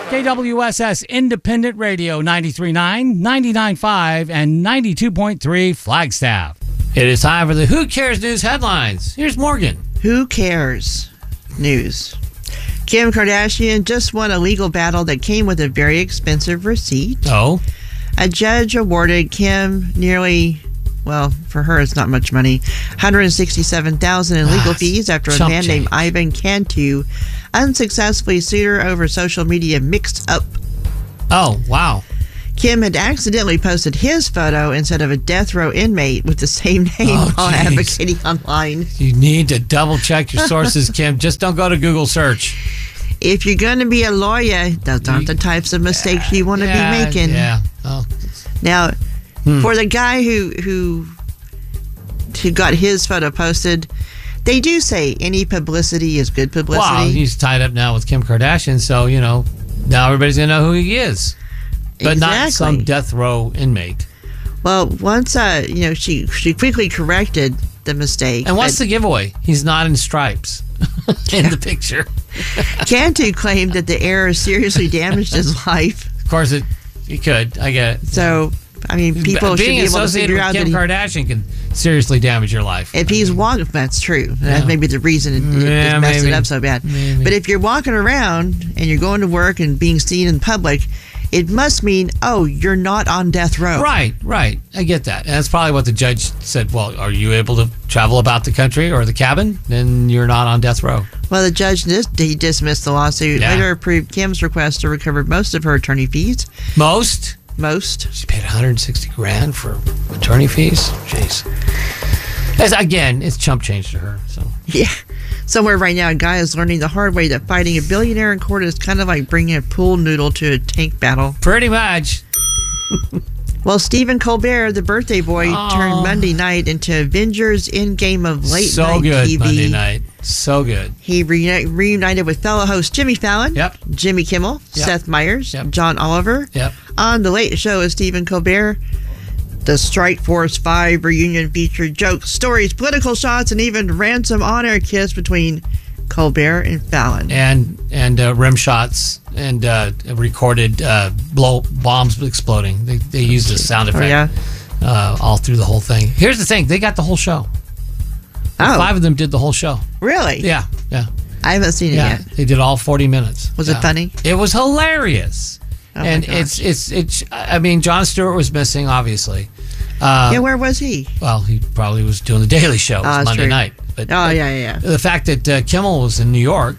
KWSS Independent Radio 93.9, 99.5, and 92.3 Flagstaff. It is time for the Who Cares News headlines. Here's Morgan. Who cares news? Kim Kardashian just won a legal battle that came with a very expensive receipt. Oh? A judge awarded Kim nearly, well, for her it's not much money, $167,000 in legal fees after a man named Ivan Cantu unsuccessfully sued her over social media Mixed Up. Oh, wow. Kim had accidentally posted his photo instead of a death row inmate with the same name while advocating online. You need to double check your sources, Kim. Just don't go to Google search. If you're going to be a lawyer, those aren't the types of mistakes you want to be making. Yeah. Oh. Now, for the guy who got his photo posted, they do say any publicity is good publicity. Well, he's tied up now with Kim Kardashian, so, you know, now everybody's going to know who he is. But not some death row inmate. Well, once, she quickly corrected the mistake. And what's the giveaway? He's not in stripes in the picture. Cantu claimed that the error seriously damaged his life. Of course, he could. I get it. So, I mean, people should be able to figure out that Kim Kardashian can seriously damage your life. If he's walking, that's true. That's maybe the reason it messed it up so bad. Maybe. But if you're walking around and you're going to work and being seen in public, it must mean, you're not on death row. Right. I get that. And that's probably what the judge said. Well, are you able to travel about the country or the cabin? Then you're not on death row. Well, the judge he dismissed the lawsuit. Later approved Kim's request to recover most of her attorney fees. Most? She paid $160,000 for attorney fees. Jeez. Again, it's chump change to her. So yeah. Somewhere right now, a guy is learning the hard way that fighting a billionaire in court is kind of like bringing a pool noodle to a tank battle. Pretty much. Well, Stephen Colbert, the birthday boy, turned Monday night into Avengers Endgame of late night good TV. Monday night. So good. He reunited with fellow host Jimmy Fallon, Jimmy Kimmel, Seth Meyers, John Oliver. On The Late Show with Stephen Colbert. The Strike Force 5 reunion featured jokes, stories, political shots, and even ransom on-air kiss between Colbert and Fallon. And rim shots and recorded bombs exploding. They used a sound effect all through the whole thing. Here's the thing. They got the whole show. Five of them did the whole show. Really? Yeah. I haven't seen it yet. They did all 40 minutes. Was it funny? It was hilarious. Oh and it's I mean, Jon Stewart was missing, obviously. Where was he? Well, he probably was doing the Daily Show. It was Monday night. But, the fact that Kimmel was in New York,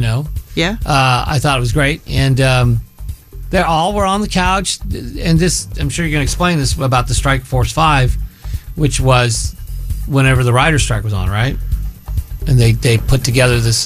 I thought it was great. And they all were on the couch. And this, I'm sure you're going to explain this about the Strike Force 5, which was whenever the writer's strike was on, right? And they put together this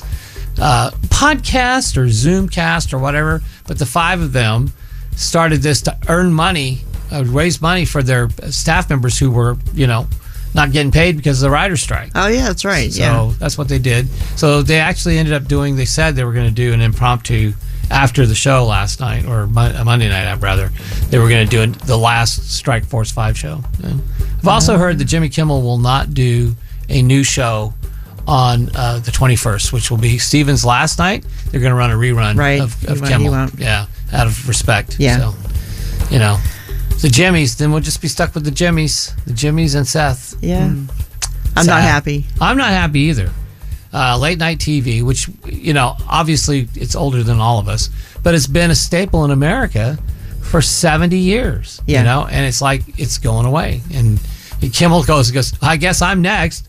podcast or Zoomcast or whatever. But the five of them started this to earn money, raise money for their staff members who were, not getting paid because of the writer's strike. Oh, yeah, that's right. So that's what they did. So they actually ended up doing, they said they were going to do an impromptu after the show last night, or Monday night, rather. They were going to do the last Strike Force 5 show. Yeah. I've also heard that Jimmy Kimmel will not do a new show on the 21st, which will be Steven's last night. They're going to run a rerun of Kimmel. Yeah, out of respect. Yeah. So, the Jimmys, then we'll just be stuck with the Jimmys and Seth. Yeah. I'm not happy. I'm not happy either. Late night TV, which, obviously it's older than all of us, but it's been a staple in America for 70 years. And it's like it's going away. And Kimmel goes, I guess I'm next.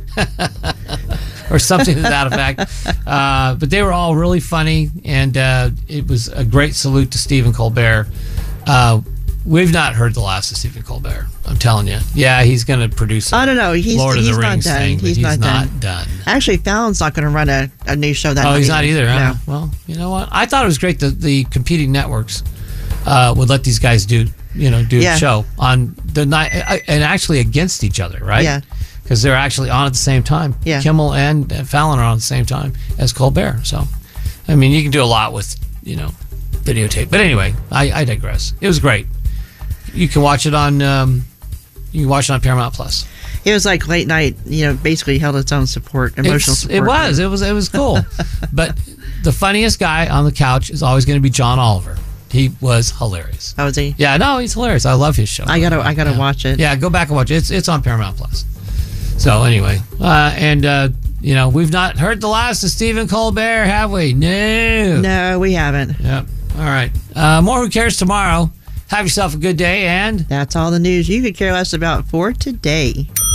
Or something to that effect. But they were all really funny, and it was a great salute to Stephen Colbert. We've not heard the last of Stephen Colbert. I'm telling you. Yeah, he's going to produce I don't know. Lord of the Rings not done. thing, but he's not done. Actually, Fallon's not going to run a new show that night. Oh, he's not either, huh? No. Well, you know what? I thought it was great that the competing networks would let these guys do a show on the night, and actually against each other, right? Yeah. Because they're actually on at the same time. Yeah. Kimmel and Fallon are on at the same time as Colbert. So, I mean, you can do a lot with, videotape. But anyway, I digress. It was great. You can watch it on Paramount Plus. It was like late night, basically held its own emotional support. It was cool. But the funniest guy on the couch is always going to be John Oliver. He was hilarious. Oh, was he? Yeah, no, he's hilarious. I love his show. I gotta watch it. Yeah, go back and watch it. It's on Paramount Plus. So anyway, we've not heard the last of Stephen Colbert, have we? No, we haven't. Yep. All right. More Who Cares tomorrow. Have yourself a good day, and that's all the news you could care less about for today.